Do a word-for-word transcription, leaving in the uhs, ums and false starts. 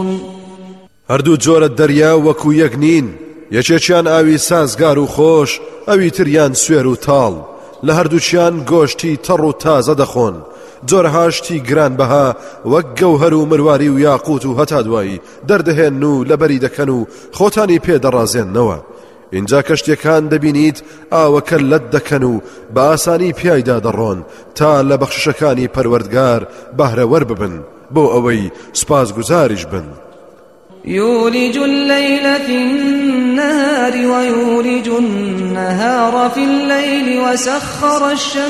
هەردوو جۆرە دەریا وەکو یەک نین، یەکێکیان ئاوی سازگار و خۆش، ئەوی تریان سوێر و تاڵ، لە هەردووچیان گۆشتی تەڕ و تازە دەخۆن، جۆرەهاشتی گرانبەها وەک گەوهەر و مرواری و یاقوت و هەتا دوایی دەردەهێن و لەبەری دەکەن و خۆتانی پێدەڕازێننەوە. اینجا کەشتێکان دەبینیت ئاوەکە لەت دەکەن و بە ئاسانی پیایدا دەڕۆن تا لە بەخششەکانی پەروەردگار بەهرەوەر ببن بۆ ئەوەی سوپاسگوزاریش بن. يولج الليل في النهار ويولج النهار في الليل وسخر الشمس